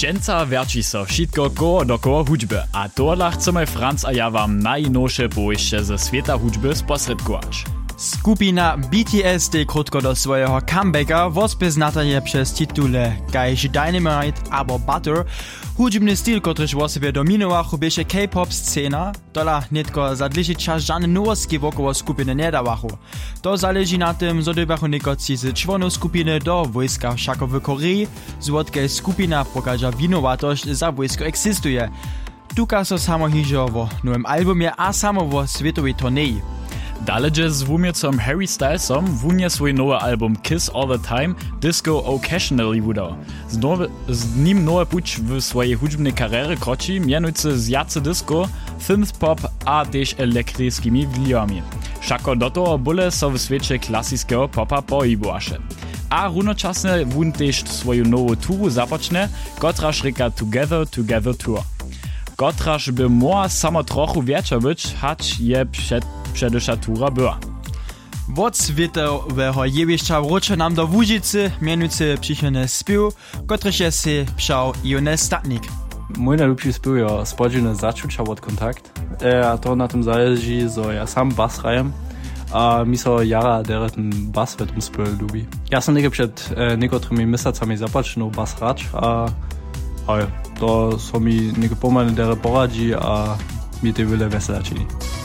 Dżęca wierci so wšitko koło dokoło hudźby, a tohle chcemy Franz a ja wam najnowsze połyście ze świata hudźby sposredkować. Skupina BTS tej krótko do swojego comebacka wospoznata je przez tytule Gaish Dynamite albo Butter. Hudźbny styl, kotryż w sobie dominował, bieše K-pop scena, tola netko za dlejszy czas żadne nowości wokoło skupiny nie dawachu. To zależy na tym, co dybachu niekoci z członów skupiny do wojska wszako w Korei, zwodkę skupina pokaże winowatość za wojsko eksistuje. Tuka so samo hižo wo nowym albumie a samo wo światowej turniej. Dalej z wumiecom Harry Stylesom wunie swój nowy album Kiss All The Time Disco Occasionally wydał. Z nim nowy puć w swojej hudźbnej kariery kroczy, mianujcy z jacy disco, synth-pop a też elektrycznymi wliwami. Wszako do toho byle so w świecie klasycznego popa pohybowaše. A równocześnie wun też swoją nową turu zapocznie, kotraż reka Together Together Tour. Kotraż by mogła samo trochu większa być, hać je przedysza tura była. Wod światowego jewieszcza wróci nam do Łużycy, mianujcy przyszedł śpiew, kotryż je si przał Jonas Statnik. Mój najlepszy śpiew je spodziewane zaczucia od kontakt. A to na tym zależy, że ja sam bas hrajem, a mi so jara der ten bas w tym śpiewie lubi. Ja sam przed niektórymi miesiącami zapoczął bas hrać, a to so mi pomaga der poradzi, a mi to wiele wesela czyni.